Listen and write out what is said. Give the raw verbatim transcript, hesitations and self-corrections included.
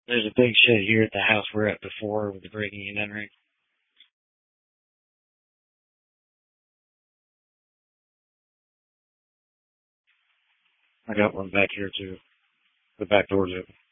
There's a big shed here at the house we're at before with the breaking and entering. I got one back here too. The back door's open.